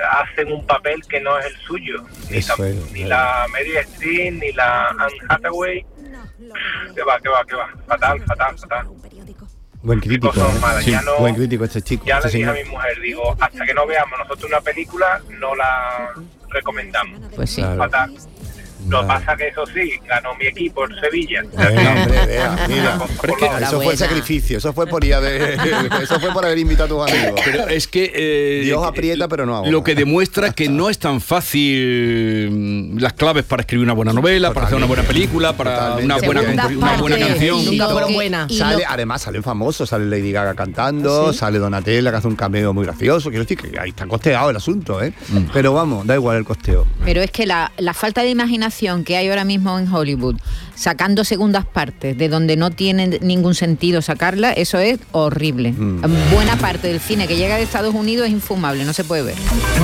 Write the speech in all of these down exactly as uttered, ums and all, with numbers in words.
hacen un papel que no es el suyo. Ni, Eso tam- es, ni es. la Mary Streep, ni la Anne Hathaway. Que va, que va, que va. Fatal, fatal, fatal. Buen crítico, Cosas ¿eh? malas, Sí, ya no- buen crítico este chico. Ya este le dije señor. a mi mujer, digo, hasta que no veamos nosotros una película, no la recomendamos. Pues sí. Claro. Fatal. Lo que Vale. pasa que eso sí, ganó mi equipo, el Sevilla. Venga, hombre, vea, mira. Pero es que eso fue enhorabuena. el sacrificio, eso fue por ir a ver- eso fue por haber invitado a tus amigos. Pero es que eh, Dios aprieta, pero no ahora. lo que demuestra que no es tan fácil mm, las claves para escribir una buena novela, para hacer una buena película, para Totalmente. una buena, Segundas compor- una buena partes, canción. nunca Lo fueron que- buenas. y Sale, lo- además salen famosos, sale Lady Gaga cantando, sale Donatella que hace un cameo muy gracioso. Quiero decir que ahí está costeado el asunto, ¿eh? Pero vamos, da igual el costeo. Pero es que la, la falta de imaginación que hay ahora mismo en Hollywood, sacando segundas partes de donde no tiene ningún sentido sacarla, eso es horrible. Mm. Buena parte del cine que llega de Estados Unidos es infumable, no se puede ver.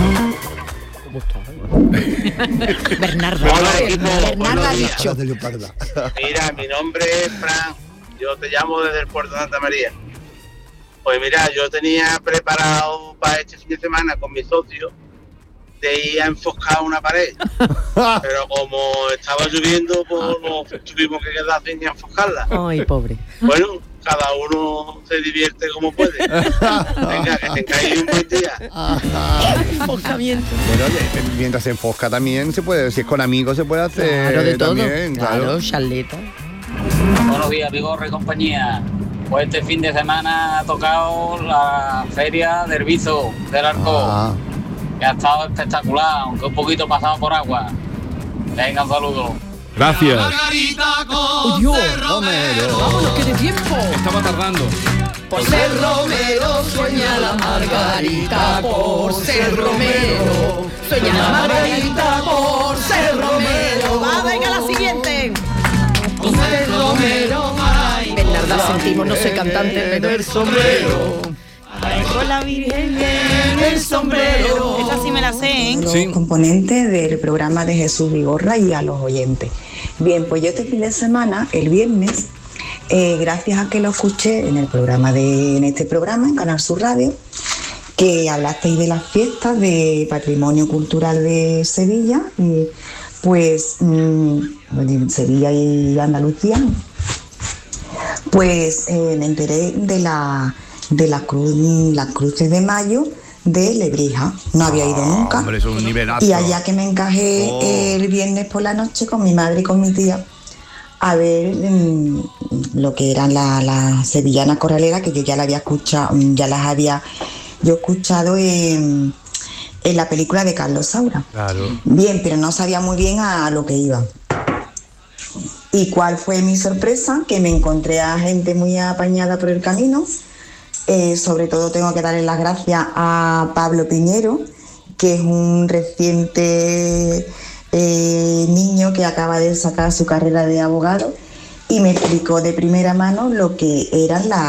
Bernardo, Hola, equipo. Bernardo ha Buenos días. dicho. Mira, mi nombre es Fran, yo te llamo desde el puerto de Santa María. Pues mira, yo tenía preparado para este fin de semana con mi socio de ir a enfocar una pared, pero como estaba lloviendo, pues nos tuvimos que quedar sin enfocarla. Ay, pobre. Bueno, cada uno se divierte como puede. Venga, que tengáis un buen día. Enfocamiento. Pero oye, mientras se enfosca también se puede, si es con amigos se puede hacer Claro, de todo. también, Claro, claro. charleta. Buenos días, Vigorra y compañía. Pues este fin de semana ha tocado la feria del Herbizo del Arco, Ah, que ha estado espectacular, aunque un poquito pasado por agua. Venga, un saludo. Gracias. ¡Oh, Dios! ¡Vámonos, que de tiempo! Estaba tardando. Por ser Romero sueña la Margarita, por ser Romero sueña la Margarita, por ser Romero. Va, venga la siguiente. Por ser Romero. Bernarda, sentimos, no soy cantante, pero el sombrero. Con la Virgen en el sombrero. Esa sí me la sé, ¿eh? los Sí. componentes del programa de Jesús Vigorra y a los oyentes. Bien, pues yo este fin de semana, el viernes, eh, gracias a que lo escuché en el programa de, en este programa, en Canal Sur Radio, que hablasteis de las fiestas de Patrimonio Cultural de Sevilla, y, pues mm, de Sevilla y Andalucía, pues eh, me enteré de la de la cruz, las cruces de mayo de Lebrija. No había ido nunca. hombre, eso es un nivelazo. Y allá que me encajé Oh. el viernes por la noche con mi madre y con mi tía a ver mm, lo que eran las la sevillanas corraleras, que yo ya la había escuchado, ya las había yo escuchado en, en la película de Carlos Saura. Claro. Bien, pero no sabía muy bien a lo que iba. ¿Y cuál fue mi sorpresa? Que me encontré a gente muy apañada por el camino. Eh, sobre todo tengo que darle las gracias a Pablo Piñero, que es un reciente eh, niño que acaba de sacar su carrera de abogado y me explicó de primera mano lo que eran las